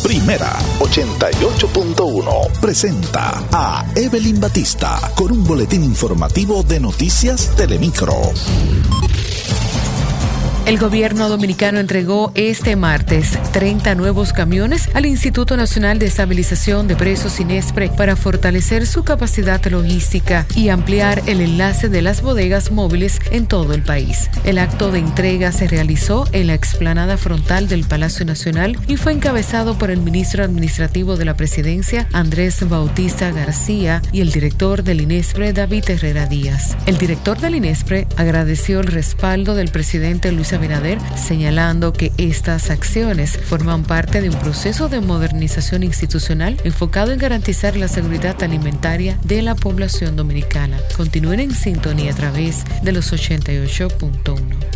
Primera 88.1 presenta a Evelyn Batista con un boletín informativo de Noticias Telemicro. El gobierno dominicano entregó este martes 30 nuevos camiones al Instituto Nacional de Estabilización de Precios INESPRE para fortalecer su capacidad logística y ampliar el enlace de las bodegas móviles en todo el país. El acto de entrega se realizó en la explanada frontal del Palacio Nacional y fue encabezado por el ministro administrativo de la Presidencia, Andrés Bautista García, y el director del INESPRE, David Herrera Díaz. El director del INESPRE agradeció el respaldo del presidente Luis Abinader, señalando que estas acciones forman parte de un proceso de modernización institucional enfocado en garantizar la seguridad alimentaria de la población dominicana. Continúen en sintonía a través de los 88.1.